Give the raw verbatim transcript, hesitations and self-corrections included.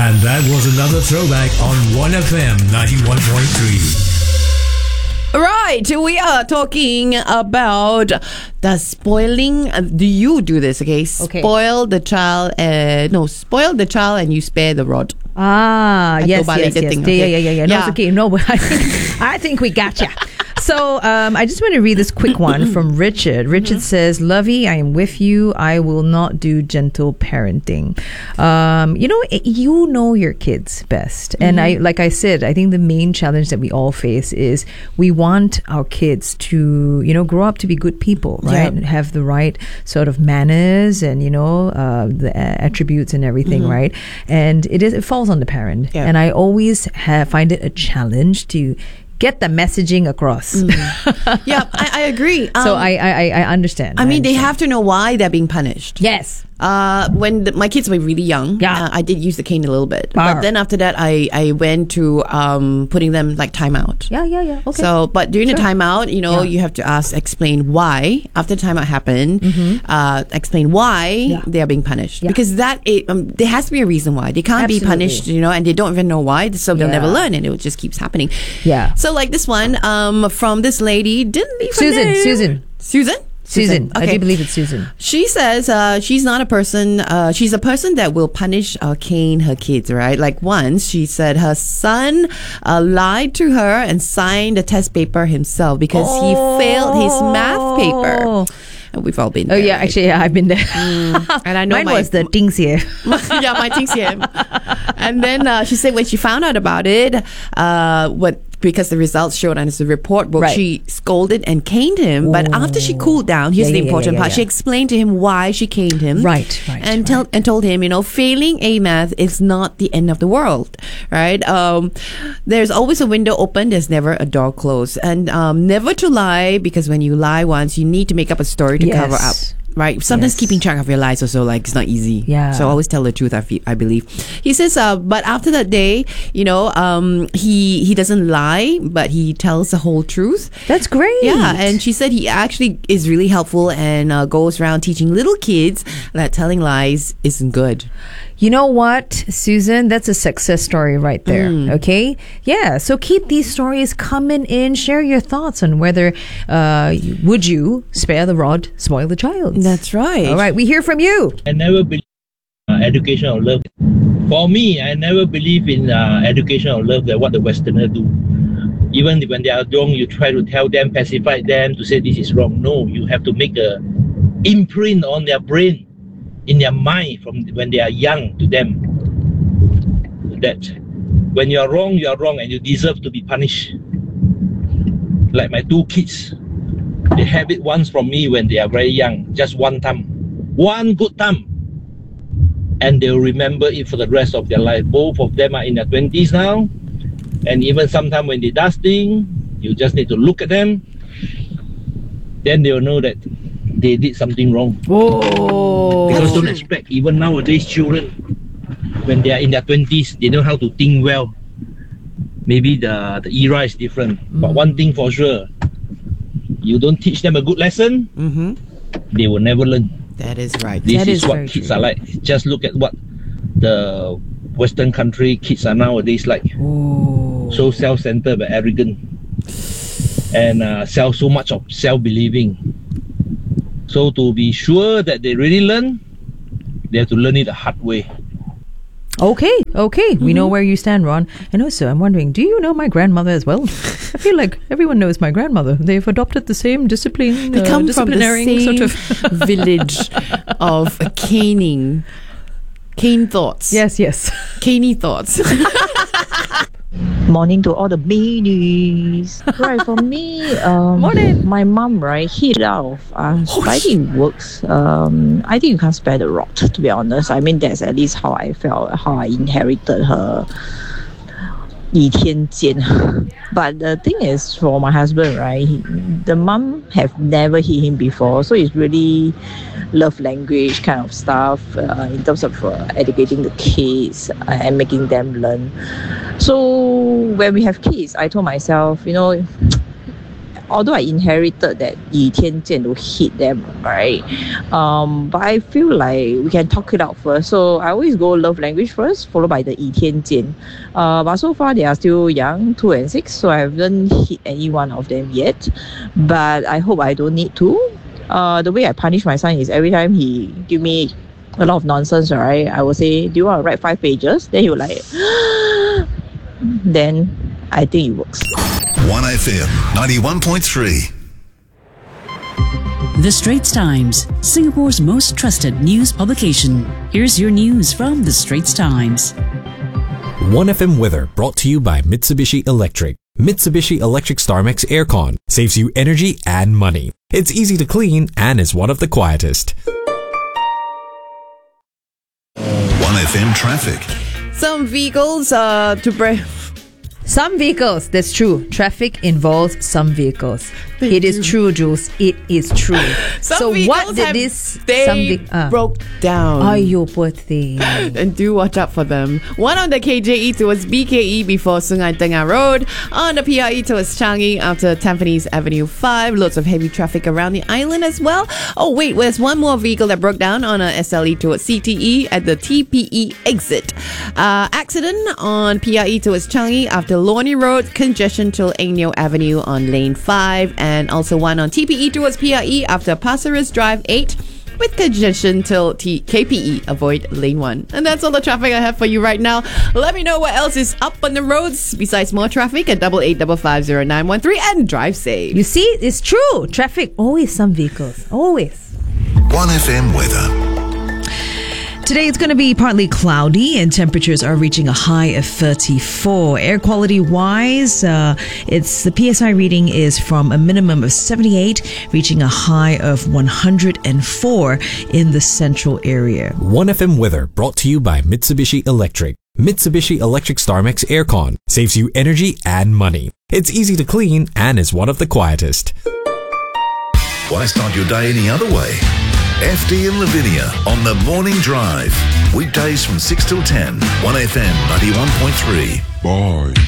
And that was another throwback on one F M ninety-one point three. Right, we are talking about the spoiling. Uh, do you do this? Okay, Okay. spoil the child. Uh, no, spoil the child and you spare the rod. Ah, I yes, go by yes, like a yes. thing, Yeah, yeah, okay. yeah, yeah, yeah. No, Yeah. it's okay. No, but I think, I think we got ya. So um, I just want to read this quick one from Richard. Richard Mm-hmm. says, Lovey, I am with you. I will not do gentle parenting. Um, you know, it- you know your kids best. And I, like I said, I think the main challenge that we all face is we want our kids to, you know, grow up to be good people, right? Yeah. Have the right sort of manners and, you know, uh, the a- attributes and everything, right? And it is, it falls on the parent. Yeah. And I always have, find it a challenge to get the messaging across. Yeah, I, I agree. So Um, I, I I understand. I mean, they understand. have to know why they're being punished. Yes. Uh, when the, my kids were really young, Yeah. uh, I did use the cane a little bit. Bar. But then after that, I, I went to um, putting them like timeout. Yeah, yeah, yeah. Okay. So, but during the Sure. timeout, you know, Yeah. you have to ask, explain why after the timeout happened, uh, explain why Yeah. they are being punished. Yeah. Because that, it, um, there has to be a reason why. They can't Absolutely. be punished, you know, and they don't even know why, so they'll Yeah. never learn and it just keeps happening. Yeah. So, like this one um, from this lady, didn't leave her Susan, name. Susan. Susan? Susan. I Okay. do believe it's Susan. She says uh, she's not a person, uh, she's a person that will punish or cane her kids, right? Like once she said her son uh, lied to her and signed the test paper himself because he failed his math paper. And we've all been Oh there. yeah, right? actually, yeah, I've been there. And I know Mine my- was the things here. Yeah, my things here. And then uh, she said when she found out about it, uh, what because the results showed on his report book, Right. she scolded and caned him. But after she cooled down, here's Yeah, the yeah, yeah, important yeah, part. yeah. She explained to him why she caned him. Right, right, And tell and told him, you know, failing A math is not the end of the world, right? Um, there's always a window open. There's never a door closed, and um, never to lie because when you lie once, you need to make up a story to cover up. Yes. Right. Sometimes Yes. keeping track of your lies also like it's not easy. Yeah. So always tell the truth. I feel, I believe. He says, uh, but after that day, you know, um, he he doesn't lie, but he tells the whole truth. That's great. Yeah, and she said he actually is really helpful and uh, goes around teaching little kids that telling lies isn't good. You know what, Susan? That's a success story right there. Mm. Okay? Yeah. So keep these stories coming in. Share your thoughts on whether uh, would you spare the rod, spoil the child. That's right. All right. We hear from you. I never believe uh, education of love. For me, I never believe in uh, education of love that what the Westerners do. Even when they are wrong, you try to tell them, pacify them to say this is wrong. No, you have to make a imprint on their brain, in their mind from when they are young to them. That when you are wrong, you are wrong and you deserve to be punished. Like my two kids, they have it once from me when they are very young, just one time. One good time. And they'll remember it for the rest of their life. Both of them are in their twenties now. And even sometime when they does things, you just need to look at them. Then they'll know that they did something wrong. Oh. Because don't expect, even nowadays children, when they are in their twenties, they know how to think well. Maybe the, the era is different. Mm. But one thing for sure, you don't teach them a good lesson, Mm-hmm. they will never learn. That is right. This That is, is what very kids true. are like. Just look at what the Western country kids are nowadays like. Oh. So self-centered but arrogant. And uh, self so much of self-believing. So to be sure that they really learn, they have to learn it the hard way. Okay, okay. We know where you stand, Ron. And also, I'm wondering, do you know my grandmother as well? I feel like everyone knows my grandmother. They've adopted the same discipline, They uh, come from the disciplinary same sort of. village of caning. Cane thoughts. Yes, yes. Caney thoughts. Morning to all the ladies. Right, for me, um, Morning. my mom, right, hit it off. Uh, I think it works. Um, I think you can't spare the rod, to be honest. I mean, that's at least how I felt, how I inherited her 倚天剑. But the thing is, for my husband, right, he, the mom have never hit him before, so it's really love language kind of stuff uh, in terms of uh, educating the kids uh, and making them learn. So when we have kids, I told myself, you know, although I inherited that 倚天剑 to hit them, right? Um, but I feel like we can talk it out first. So I always go love language first, followed by the 倚天剑. Uh, but so far they are still young, two and six, so I haven't hit any one of them yet. But I hope I don't need to. Uh, the way I punish my son is every time he give me a lot of nonsense, right? I will say, do you want to write five pages? Then he will like, then I think it works. one F M ninety-one point three. The Straits Times, Singapore's most trusted news publication. Here's your news from The Straits Times. one F M weather brought to you by Mitsubishi Electric. Mitsubishi Electric StarMax Aircon saves you energy and money. It's easy to clean and is one of the quietest. one F M traffic. Some vehicles uh, to break. Some vehicles, that's true. Traffic involves some vehicles. They it is do. true, Jules. It is true. Some so vehicles what did have- this... They some ve- uh, broke down. Aiyo, poor thing. And do watch out for them. One on the K J E towards B K E before Sungai Tengah Road. On the P R E towards Changi after Tampines Avenue five. Lots of heavy traffic around the island as well. Oh wait, there's one more vehicle that broke down on a S L E towards C T E at the T P E exit. Uh, accident on P R E towards Changi after Lornie Road. Congestion till Aingnyo Avenue on lane five. And also one on T P E towards P R E after Pasir Ris Drive eight. With congestion till T- K P E, avoid lane one. And that's all the traffic I have for you right now. Let me know what else is up on the roads besides more traffic at double eight double five zero nine one three and drive safe. You see, it's true. Traffic, always some vehicles. Always. one F M weather. Today it's going to be partly cloudy and temperatures are reaching a high of thirty-four. Air quality wise, uh, it's the P S I reading is from a minimum of seventy-eight, reaching a high of one hundred four in the central area. one F M weather brought to you by Mitsubishi Electric. Mitsubishi Electric StarMax Aircon saves you energy and money. It's easy to clean and is one of the quietest. Why start your day any other way? F D and Lavinia on the Morning Drive. Weekdays from six till ten. one F M ninety-one point three. Bye.